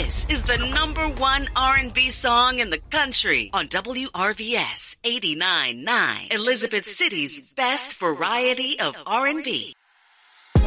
This is the #1 R&B song in the country on WRVS 89.9, Elizabeth City's best variety of R&B.